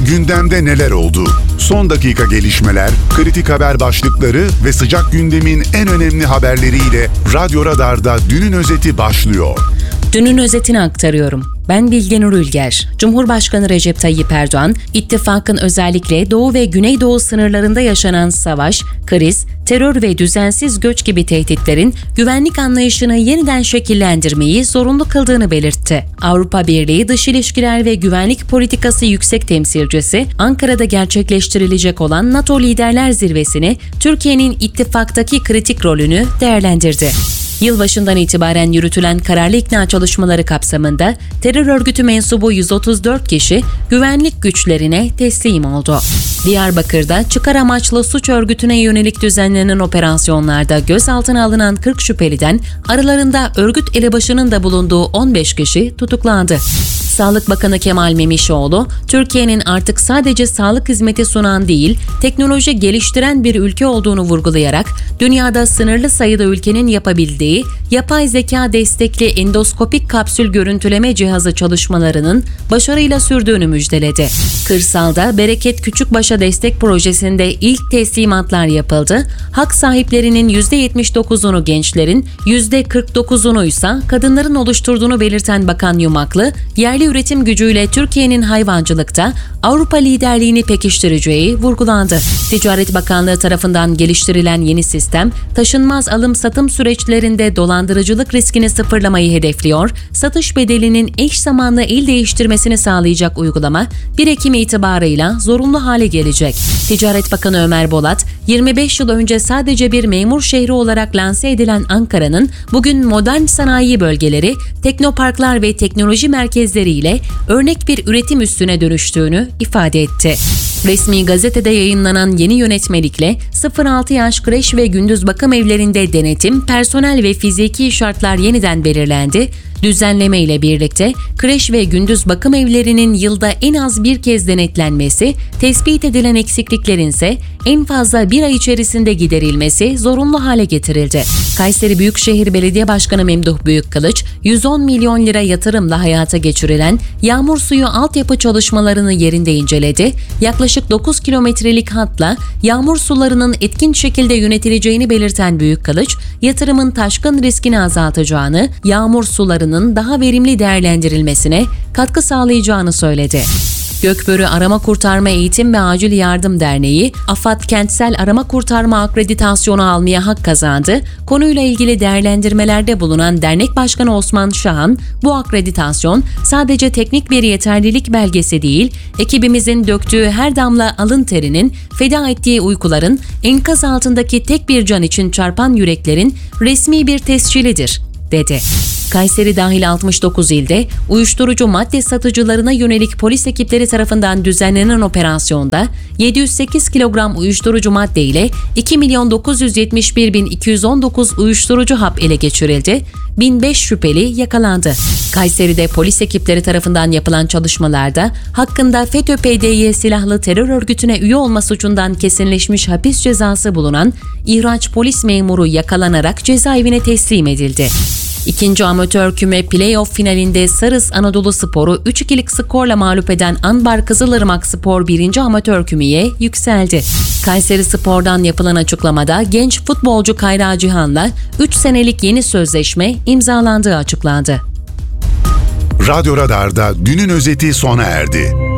Gündemde neler oldu? Son dakika gelişmeler, kritik haber başlıkları ve sıcak gündemin en önemli haberleriyle Radyo Radar'da Dünün Özeti başlıyor. Dünün özetini aktarıyorum. Ben Bilge Nur Ülger. Cumhurbaşkanı Recep Tayyip Erdoğan, ittifakın özellikle Doğu ve Güneydoğu sınırlarında yaşanan savaş, kriz, terör ve düzensiz göç gibi tehditlerin güvenlik anlayışını yeniden şekillendirmeyi zorunlu kıldığını belirtti. Avrupa Birliği Dış İlişkiler ve Güvenlik Politikası Yüksek Temsilcisi, Ankara'da gerçekleştirilecek olan NATO Liderler Zirvesi'ni Türkiye'nin ittifaktaki kritik rolünü değerlendirdi. Yılbaşından itibaren yürütülen kararlı ikna çalışmaları kapsamında terör örgütü mensubu 134 kişi güvenlik güçlerine teslim oldu. Diyarbakır'da çıkar amaçlı suç örgütüne yönelik düzenlenen operasyonlarda gözaltına alınan 40 şüpheliden aralarında örgüt elebaşının da bulunduğu 15 kişi tutuklandı. Sağlık Bakanı Kemal Memişoğlu, Türkiye'nin artık sadece sağlık hizmeti sunan değil, teknoloji geliştiren bir ülke olduğunu vurgulayarak, dünyada sınırlı sayıda ülkenin yapabildiği yapay zeka destekli endoskopik kapsül görüntüleme cihazı çalışmalarının başarıyla sürdüğünü müjdeledi. Kırsalda Bereket Küçükbaş'a destek projesinde ilk teslimatlar yapıldı. Hak sahiplerinin %79'unu gençlerin, %49'unu ise kadınların oluşturduğunu belirten Bakan Yumaklı, yerli üretim gücüyle Türkiye'nin hayvancılıkta Avrupa liderliğini pekiştireceği vurgulandı. Ticaret Bakanlığı tarafından geliştirilen yeni sistem, taşınmaz alım-satım süreçlerinde dolandırıcılık riskini sıfırlamayı hedefliyor, satış bedelinin eş zamanlı el değiştirmesini sağlayacak uygulama 1 Ekim itibarıyla zorunlu hale gelecek. Ticaret Bakanı Ömer Bolat, 25 yıl önce sadece bir memur şehri olarak lanse edilen Ankara'nın bugün modern sanayi bölgeleri, teknoparklar ve teknoloji merkezleriyle örnek bir üretim üssüne dönüştüğünü ifade etti. Resmi gazetede yayınlanan yeni yönetmelikle 0-6 yaş kreş ve gündüz bakım evlerinde denetim, personel ve fiziki şartlar yeniden belirlendi. Düzenleme ile birlikte kreş ve gündüz bakım evlerinin yılda en az bir kez denetlenmesi, tespit edilen eksikliklerin ise en fazla bir ay içerisinde giderilmesi zorunlu hale getirildi. Kayseri Büyükşehir Belediye Başkanı Memduh Büyükkılıç, 110 milyon lira yatırımla hayata geçirilen yağmur suyu altyapı çalışmalarını yerinde inceledi. Yaklaşık 9 kilometrelik hatla yağmur sularının etkin şekilde yönetileceğini belirten Büyükkılıç, yatırımın taşkın riskini azaltacağını, yağmur sularının daha verimli değerlendirilmesine katkı sağlayacağını söyledi. Gökbörü Arama Kurtarma Eğitim ve Acil Yardım Derneği, AFAD Kentsel Arama Kurtarma akreditasyonu almaya hak kazandı. Konuyla ilgili değerlendirmelerde bulunan Dernek Başkanı Osman Şahan, bu akreditasyon sadece teknik bir yeterlilik belgesi değil, ekibimizin döktüğü her damla alın terinin, feda ettiği uykuların, enkaz altındaki tek bir can için çarpan yüreklerin resmi bir tescilidir, dedi. Kayseri dahil 69 ilde uyuşturucu madde satıcılarına yönelik polis ekipleri tarafından düzenlenen operasyonda 708 kilogram uyuşturucu madde ile 2.971.219 uyuşturucu hap ele geçirildi. 1005 şüpheli yakalandı. Kayseri'de polis ekipleri tarafından yapılan çalışmalarda hakkında FETÖ-PDY silahlı terör örgütüne üye olma suçundan kesinleşmiş hapis cezası bulunan İhraç polis memuru yakalanarak cezaevine teslim edildi. İkinci amatör küme play-off finalinde Sarız Anadoluspor'u 3-2'lik skorla mağlup eden Anbar Kızılırmak Spor 1. amatör kümeye yükseldi. Kayseri Spor'dan yapılan açıklamada genç futbolcu Kayra Cihan'la 3 senelik yeni sözleşme imzalandığı açıklandı. Radyo Radar'da Dünün Özeti sona erdi.